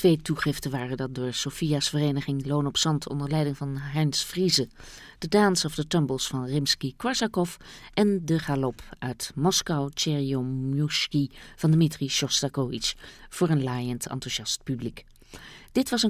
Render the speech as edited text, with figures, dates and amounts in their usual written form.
2 toegiften waren dat door Sofia's vereniging Loon op Zand onder leiding van Heinz Friese, The Dance of the Tumbles van Rimsky-Korsakov en de galop uit Moskou Tcherjomushki van Dmitri Shostakovich voor een laaiend enthousiast publiek. Dit was een